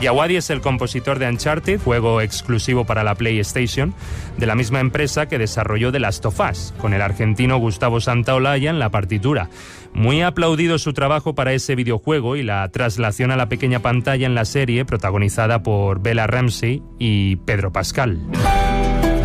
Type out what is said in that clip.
Yawadi es el compositor de Uncharted, juego exclusivo para la PlayStation, de la misma empresa que desarrolló The Last of Us, con el argentino Gustavo Santaolalla en la partitura. Muy aplaudido su trabajo para ese videojuego y la traslación a la pequeña pantalla en la serie, protagonizada por Bella Ramsey y Pedro Pascal.